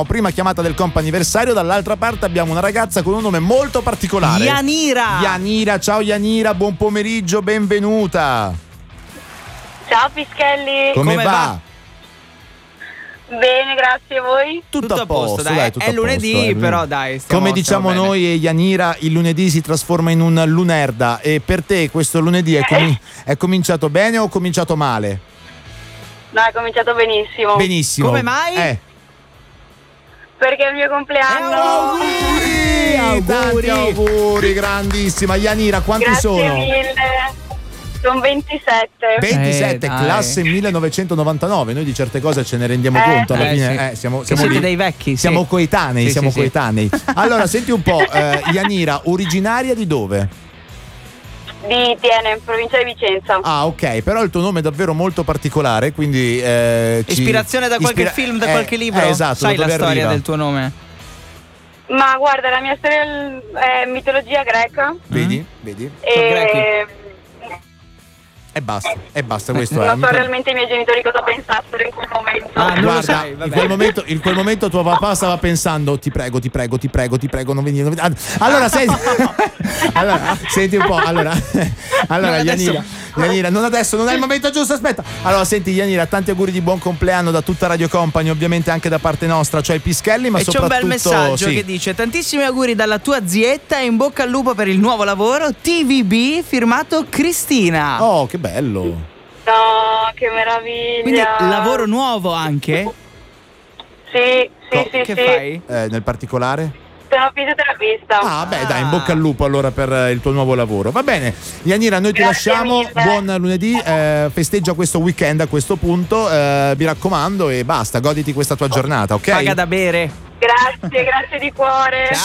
Prima chiamata del comp'anniversario, dall'altra parte abbiamo una ragazza con un nome molto particolare. Yanira, ciao Yanira, buon pomeriggio, benvenuta. Ciao Pischelli. Come va? Bene, grazie, a voi? Tutto a posto, dai, tutto è a posto, lunedì, però dai. Come diciamo bene. noi, Yanira, il lunedì si trasforma in un lunerda. E per te questo lunedì è cominciato bene o cominciato male? No, è cominciato benissimo. Benissimo. Come mai? Perché è il mio compleanno. Tanti auguri, grandissima. Yanira, quanti Grazie sono? mille. Sono 27. 27, dai. classe 1999. Noi di certe cose ce ne rendiamo conto alla fine. Siamo siete lì. dei vecchi. Siamo sì. coetanei, Sì, siamo sì, coetanei. Allora, senti un po', Yanira, originaria di dove? Di Tiene, in provincia di Vicenza. Ah, ok, però il tuo nome è davvero molto particolare, quindi Ispirazione da qualche film, da qualche libro? Esatto, sai da la dove storia arriva? del tuo nome? Ma guarda, la mia storia è mitologia greca. Vedi? E E basta, questo è. non so realmente i miei genitori cosa pensassero in quel momento. Non lo Guarda, sai, vabbè. in quel momento tuo papà stava pensando ti prego, non venire. Allora, senti un po', allora Yanira, non adesso, non è il momento giusto, aspetta. Allora, senti Yanira, tanti auguri di buon compleanno da tutta Radio Company, ovviamente anche da parte nostra, cioè Pischelli, ma e c'è soprattutto un bel messaggio sì. che dice: tantissimi auguri dalla tua zietta e in bocca al lupo per il nuovo lavoro TVB firmato Cristina. Oh, che bello. No, che meraviglia. Quindi lavoro nuovo anche? Sì. Che fai? Nel particolare? Sono fisioterapista. Ah, beh, dai, in bocca al lupo allora per il tuo nuovo lavoro. Va bene, Yanira, noi ti Grazie lasciamo. mille. Buon lunedì, festeggia questo weekend a questo punto, mi raccomando, e basta, goditi questa tua giornata, ok? Paga da bere. Grazie di cuore.